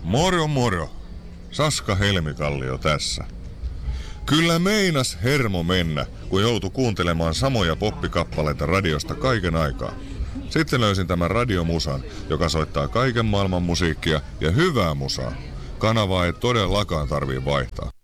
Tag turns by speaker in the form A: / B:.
A: Moro moro. Saska Helmikallio tässä. Kyllä meinas hermo mennä, kun joutui kuuntelemaan samoja poppikappaleita radiosta kaiken aikaa. Sitten löysin tämän radiomusan, joka soittaa kaiken maailman musiikkia ja hyvää musaa. Kanavaa ei todellakaan tarvii vaihtaa.